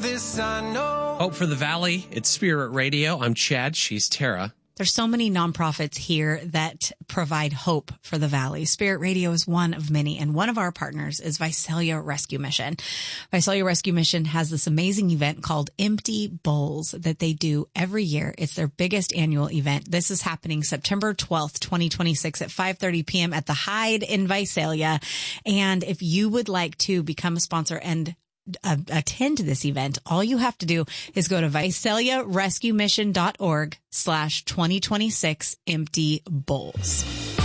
this I know. Hope for the Valley. It's Spirit Radio. I'm Chad. She's Tara. There's so many nonprofits here that provide hope for the Valley. Spirit Radio is one of many, and one of our partners is Visalia Rescue Mission. Visalia Rescue Mission has this amazing event called Empty Bowls that they do every year. It's their biggest annual event. This is happening September 12th, 2026 at 5:30 p.m. at the Hyde in Visalia. And if you would like to become a sponsor and attend this event, all you have to do is go to VisaliaRescueMission.org/2026 Empty Bowls.